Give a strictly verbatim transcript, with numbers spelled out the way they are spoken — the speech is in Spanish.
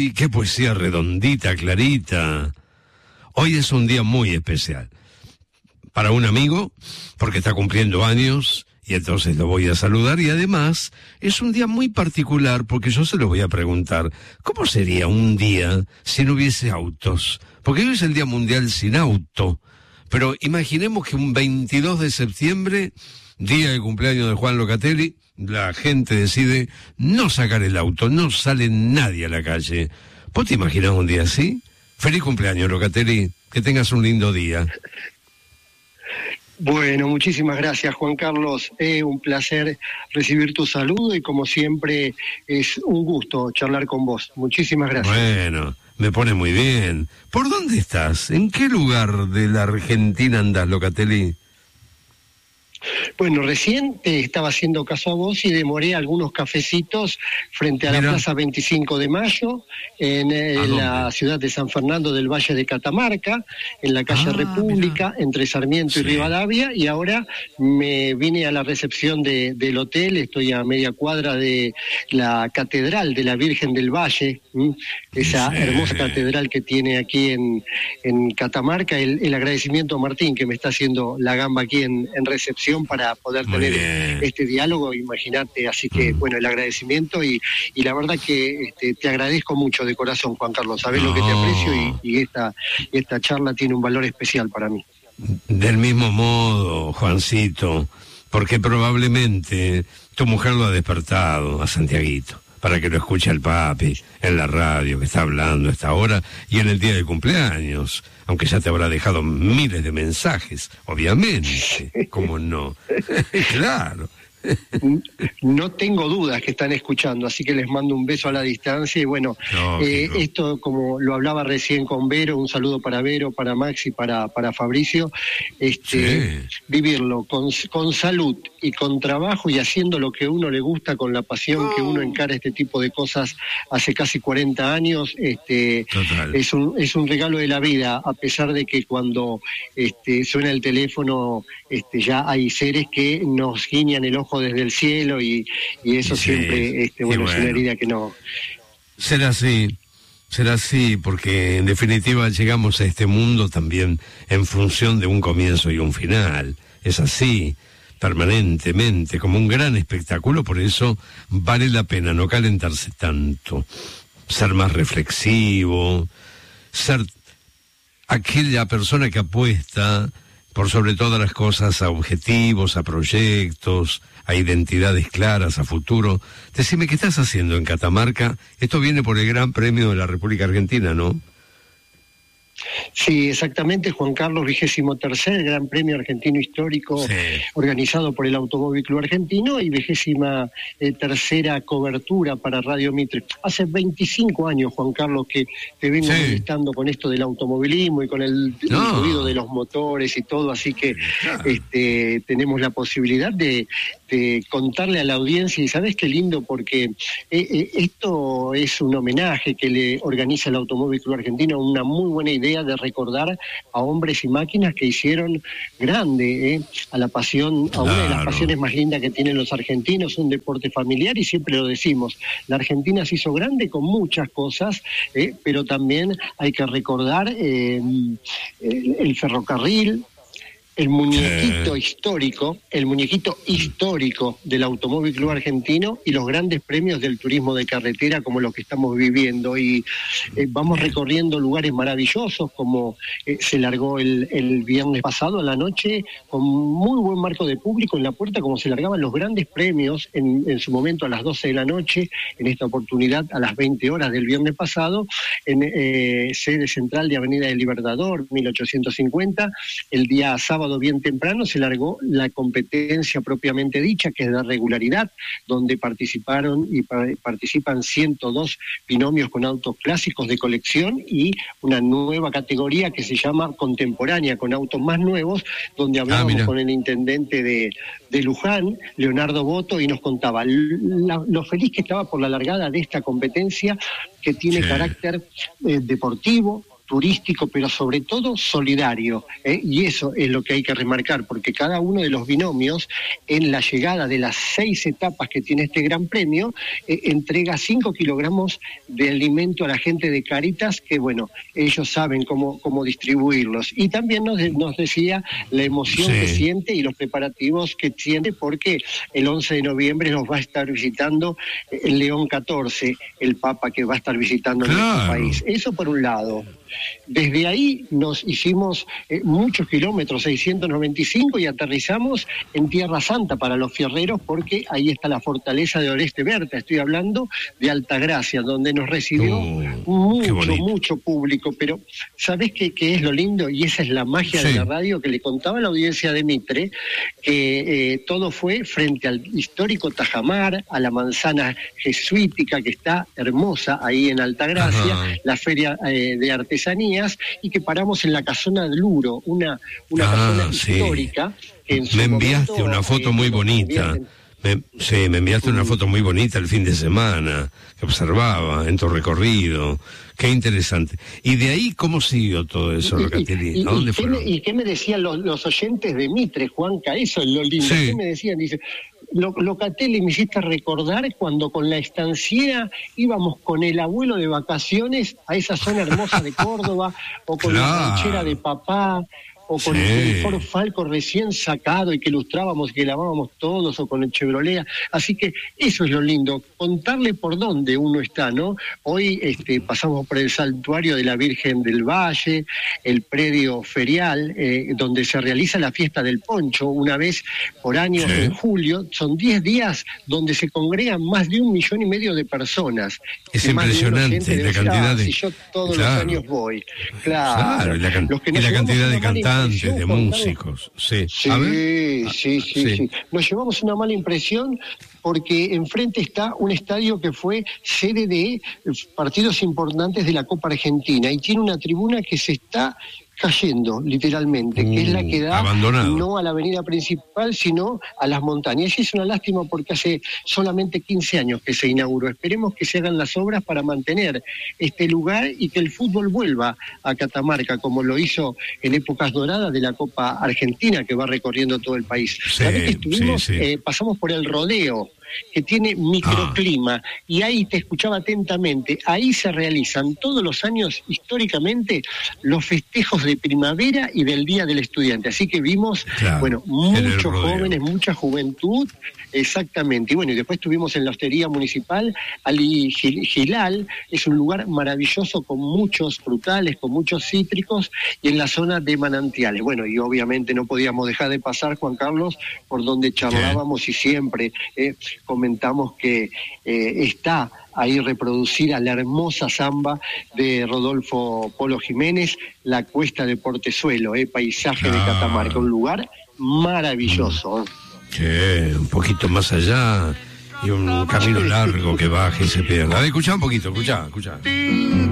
Locatelli, qué poesía redondita, clarita. Hoy es un día muy especial. Para un amigo, porque está cumpliendo años, y entonces lo voy a saludar, y además es un día muy particular, porque yo se lo voy a preguntar, ¿cómo sería un día si no hubiese autos? Porque hoy es el Día Mundial sin auto, pero imaginemos que un veintidós de septiembre, día de cumpleaños de Juan Locatelli, la gente decide no sacar el auto, no sale nadie a la calle. ¿Vos te imaginás un día así? Feliz cumpleaños, Locatelli, que tengas un lindo día. Bueno, muchísimas gracias, Juan Carlos. Es un placer recibir tu saludo y como siempre es un gusto charlar con vos. Muchísimas gracias. Bueno, me pone muy bien. ¿Por dónde estás? ¿En qué lugar de la Argentina andás, Locatelli? Bueno, recién te estaba haciendo caso a vos y demoré algunos cafecitos frente a Mira. la Plaza veinticinco de Mayo, en eh, la ciudad de San Fernando del Valle de Catamarca, en la calle ah, República, mira. entre Sarmiento sí. y Rivadavia, y ahora me vine a la recepción de, del hotel, estoy a media cuadra de la Catedral de la Virgen del Valle, ¿m? esa sí. hermosa catedral que tiene aquí en, en Catamarca. El, el agradecimiento a Martín, que me está haciendo la gamba aquí en, en recepción, para poder Muy tener bien. este diálogo, imagínate, así que mm. bueno, el agradecimiento y, y la verdad que este, te agradezco mucho de corazón, Juan Carlos, sabés no. lo que te aprecio y, y esta, esta charla tiene un valor especial para mí. Del mismo modo, Juancito, porque probablemente tu mujer lo ha despertado a Santiaguito, para que lo escuche el papi en la radio que está hablando a esta hora y en el día de cumpleaños, aunque ya te habrá dejado miles de mensajes, obviamente, ¿cómo no? Claro. No tengo dudas que están escuchando, así que les mando un beso a la distancia y bueno, no, eh, no. esto como lo hablaba recién con Vero, un saludo para Vero, para Maxi, para, para Fabricio, este, sí. vivirlo con, con salud y con trabajo y haciendo lo que a uno le gusta con la pasión oh. que uno encara este tipo de cosas hace casi cuarenta años, este, es un, es un regalo de la vida, a pesar de que cuando este, suena el teléfono este, ya hay seres que nos guiñan el ojo desde el cielo y, y eso sí, siempre este, bueno, bueno, es una herida que no... Será así, será así, porque en definitiva llegamos a este mundo también en función de un comienzo y un final. Es así, permanentemente, como un gran espectáculo, por eso vale la pena no calentarse tanto, ser más reflexivo, ser aquella persona que apuesta por sobre todas las cosas a objetivos, a proyectos, a identidades claras, a futuro. Decime, ¿qué estás haciendo en Catamarca? Esto viene por el Gran Premio de la República Argentina, ¿no? Sí, exactamente, Juan Carlos, vigésimo tercer Gran Premio Argentino Histórico, sí. organizado por el Automóvil Club Argentino, y vigésima eh, tercera cobertura para Radio Mitre. Hace veinticinco años, Juan Carlos, que te vengo sí. molestando con esto del automovilismo y con el, no. el ruido de los motores y todo, así que claro. este, tenemos la posibilidad de, de contarle a la audiencia, y ¿sabes qué lindo? Porque eh, eh, esto es un homenaje que le organiza el Automóvil Club Argentino, una muy buena idea de recordar a hombres y máquinas que hicieron grande eh, a la pasión, claro. a una de las pasiones más lindas que tienen los argentinos, un deporte familiar, y siempre lo decimos, la Argentina se hizo grande con muchas cosas, eh, pero también hay que recordar eh, el, el ferrocarril, el muñequito sí. histórico, el muñequito histórico del Automóvil Club Argentino y los grandes premios del turismo de carretera como los que estamos viviendo. Y eh, vamos recorriendo lugares maravillosos, como eh, se largó el, el viernes pasado a la noche, con muy buen marco de público en la puerta, como se largaban los grandes premios en, en su momento a las doce de la noche, en esta oportunidad a las veinte horas del viernes pasado, en eh, sede central de Avenida del Libertador, mil ochocientos cincuenta, el día sábado bien temprano se largó la competencia propiamente dicha, que es de regularidad, donde participaron y pa- participan ciento dos binomios con autos clásicos de colección y una nueva categoría que se llama contemporánea, con autos más nuevos, donde hablábamos ah, con el intendente de, de Luján, Leonardo Boto, y nos contaba la, lo feliz que estaba por la largada de esta competencia, que tiene sí. carácter eh, deportivo, turístico, pero sobre todo solidario, ¿eh? Y eso es lo que hay que remarcar, porque cada uno de los binomios, en la llegada de las seis etapas que tiene este Gran Premio, eh, entrega cinco kilogramos de alimento a la gente de Cáritas, que bueno, ellos saben cómo, cómo distribuirlos. Y también nos, de, nos decía la emoción sí. que siente y los preparativos que siente, porque el once de noviembre nos va a estar visitando el León catorce, el Papa que va a estar visitando claro. nuestro país. Eso por un lado. Desde ahí nos hicimos eh, muchos kilómetros, seiscientos noventa y cinco, y aterrizamos en Tierra Santa para los fierreros, porque ahí está la fortaleza de Oreste Berta. Estoy hablando de Altagracia, donde nos recibió oh, mucho, mucho público. Pero ¿sabés qué, qué es lo lindo? Y esa es la magia sí. de la radio, que le contaba a la audiencia de Mitre, que eh, todo fue frente al histórico Tajamar, a la manzana jesuítica que está hermosa ahí en Altagracia, Ajá. la feria eh, de artesanía, y que paramos en la Casona de Luro, una, una ah, casona sí. histórica. Que en su me enviaste momento, una foto eh, muy bonita. Me, sí, me enviaste una foto muy bonita el fin de semana, que observaba en tu recorrido. Qué interesante. Y de ahí, ¿cómo siguió todo eso, Locatelli? ¿A dónde y, fueron? ¿Y qué me decían los, los oyentes de Mitre, Juanca? Eso es lo lindo. Sí. ¿Qué me decían? Dice, Locatelli, me hiciste recordar cuando con la estanciera íbamos con el abuelo de vacaciones a esa zona hermosa de Córdoba, o con claro. la ranchera de papá, o con sí. el Ford Falco recién sacado y que ilustrábamos y que lavábamos todos, o con el Chevrolet. Así que eso es lo lindo, contarle por dónde uno está, ¿no? Hoy este, pasamos por el Santuario de la Virgen del Valle, el predio ferial, eh, donde se realiza la fiesta del poncho una vez por año sí. en julio. Son diez días donde se congregan más de un millón y medio de personas. Es impresionante la cantidad de... Si yo todos claro. los años voy. Claro, claro y la, can... y la cantidad de cantantes. De músicos, sí. Sí, sí, sí, sí, sí. Nos llevamos una mala impresión porque enfrente está un estadio que fue sede de partidos importantes de la Copa Argentina y tiene una tribuna que se está cayendo, literalmente, uh, que es la que da abandonado. No a la avenida principal, sino a las montañas. Y es una lástima porque hace solamente quince años que se inauguró. Esperemos que se hagan las obras para mantener este lugar y que el fútbol vuelva a Catamarca, como lo hizo en épocas doradas de la Copa Argentina, que va recorriendo todo el país. Sí, ¿Sabés que estuvimos, sí, sí. Eh, pasamos por el rodeo, que tiene microclima, ah. y ahí te escuchaba atentamente, ahí se realizan todos los años históricamente los festejos de primavera y del Día del Estudiante, así que vimos, claro, bueno, muchos jóvenes, mucha juventud, exactamente, y bueno, y después estuvimos en la Hostería Municipal, Ali Gilal, es un lugar maravilloso con muchos frutales, con muchos cítricos, y en la zona de manantiales, bueno, y obviamente no podíamos dejar de pasar, Juan Carlos, por donde charlábamos ¿Qué? y siempre, eh, comentamos que eh, está ahí reproducida la hermosa samba de Rodolfo Polo Jiménez, la Cuesta de Portezuelo, eh, paisaje ah. de Catamarca, un lugar maravilloso. Sí, un poquito más allá y un camino largo que baja y se pierde. A ver, escuchá un poquito, escuchá, escuchá.